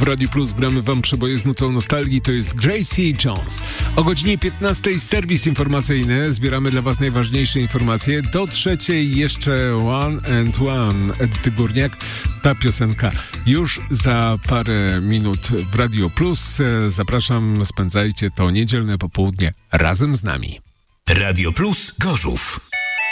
Radiu Plus gramy wam przeboje z nutą nostalgii, to jest Gracie Jones. O godzinie 15 serwis informacyjny, zbieramy dla was najważniejsze informacje. Do 3 jeszcze One and One, Edyty Górniak. Ta piosenka już za parę minut w Radiu Plus. Zapraszam, spędzajcie to niedzielne popołudnie razem z nami. Radio Plus Gorzów.